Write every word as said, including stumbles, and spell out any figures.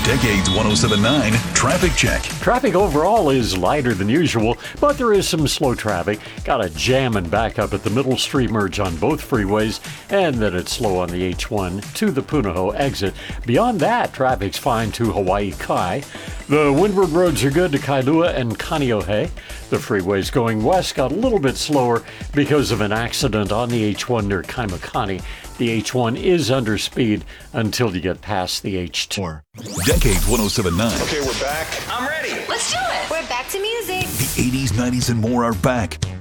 Decades one oh seven point nine Traffic Check. Traffic overall is lighter than usual, but there is some slow traffic. Got a jam and backup at the Middle Street merge on both freeways, and then it's slow on the H one to the Punahou exit. Beyond that, traffic's fine to Hawaii Kai. The windward roads are good to Kailua and Kaneohe. The freeways going west got a little bit slower because of an accident on the H one near Kaimakani. The H one is under speed until you get past the H two. Decades one oh seven point nine. Okay, we're back. I'm ready. Let's do it. We're back to music. The eighties, nineties, and more are back.